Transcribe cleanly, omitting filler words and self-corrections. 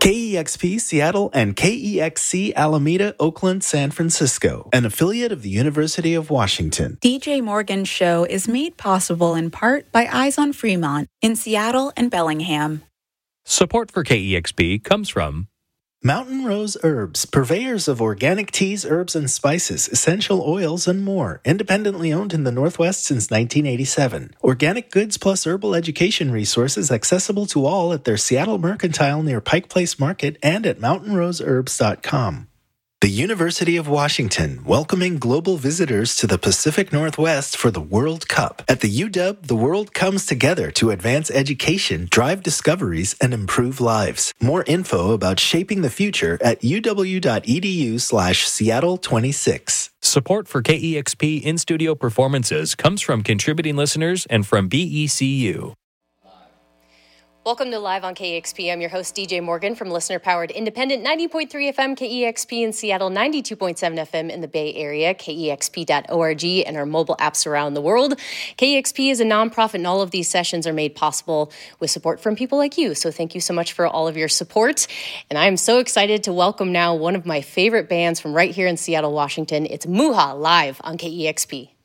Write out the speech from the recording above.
KEXP Seattle and KEXC Alameda, Oakland, San Francisco, an affiliate of the University of Washington. DJ Morgan's show is made possible in part by Eyes on Fremont in Seattle and Bellingham. Support for KEXP comes from Mountain Rose Herbs, purveyors of organic teas, herbs, and spices, essential oils, and more. Independently owned in the Northwest since 1987. Organic goods plus herbal education resources accessible to all at their Seattle Mercantile near Pike Place Market and at mountainroseherbs.com. The University of Washington, welcoming global visitors to the Pacific Northwest for the World Cup. At the UW, the world comes together to advance education, drive discoveries, and improve lives. More info about shaping the future at uw.edu/Seattle26. Support for KEXP in-studio performances comes from contributing listeners and from BECU. Welcome to Live on KEXP. I'm your host, DJ Morgan from listener-powered independent 90.3 FM KEXP in Seattle, 92.7 FM in the Bay Area, KEXP.org, and our mobile apps around the world. KEXP is a nonprofit, and all of these sessions are made possible with support from people like you. So thank you so much for all of your support. And I am so excited to welcome now one of my favorite bands from right here in Seattle, Washington. It's Muha live on KEXP.